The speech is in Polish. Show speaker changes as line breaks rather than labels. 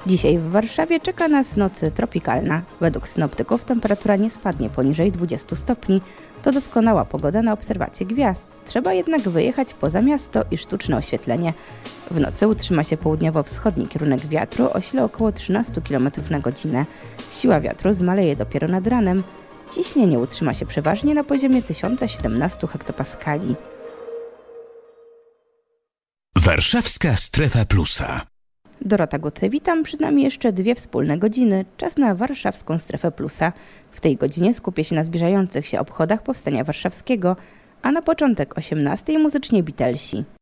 Dzisiaj w Warszawie czeka nas noc tropikalna. Według synoptyków temperatura nie spadnie poniżej 20 stopni. To doskonała pogoda na obserwację gwiazd. Trzeba jednak wyjechać poza miasto i sztuczne oświetlenie. W nocy utrzyma się południowo-wschodni kierunek wiatru o sile około 13 km na godzinę. Siła wiatru zmaleje dopiero nad ranem. Ciśnienie utrzyma się przeważnie na poziomie 1017 hektopaskali.
Warszawska Strefa Plusa.
Dorota Guty, witam. Przed nami jeszcze 2 wspólne godziny. Czas na Warszawską Strefę Plusa. W tej godzinie skupię się na zbliżających się obchodach Powstania Warszawskiego, a na początek 18:00 muzycznie Beatlesi.